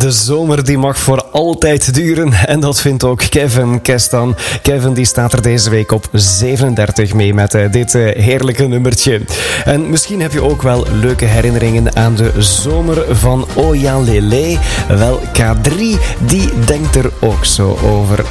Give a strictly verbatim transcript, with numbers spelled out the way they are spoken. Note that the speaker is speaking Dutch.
De zomer die mag voor altijd duren en dat vindt ook Kevin Kestan. Kevin die staat er deze week op zevenendertig mee met uh, dit uh, heerlijke nummertje. En misschien heb je ook wel leuke herinneringen aan de zomer van Oh Ja Lele. Wel, K drie die denkt er ook zo over.